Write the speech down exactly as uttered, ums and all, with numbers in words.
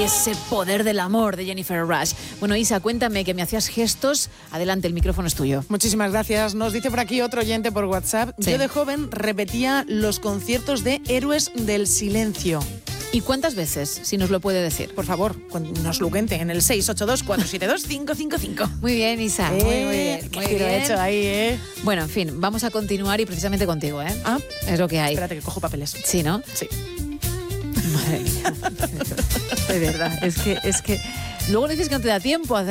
ese poder del amor de Jennifer Rush. Bueno, Isa, cuéntame, que me hacías gestos. Adelante, el micrófono es tuyo. Muchísimas gracias. Nos dice por aquí otro oyente por WhatsApp. Sí. Yo de joven repetía los conciertos de Héroes del Silencio. ¿Y cuántas veces, si nos lo puede decir? Por favor, nos lo cuente en el seis ocho dos, cuatro siete dos, cinco cinco cinco. Muy bien, Isa. Eh, muy, muy bien. qué Muy giro bien. he hecho ahí, ¿eh? Bueno, en fin, vamos a continuar y precisamente contigo, ¿eh? Ah, es lo que hay. espérate que cojo papeles. Sí, ¿no? Sí. Madre mía. De verdad, es que, es que... Luego dices que no te da tiempo a hacer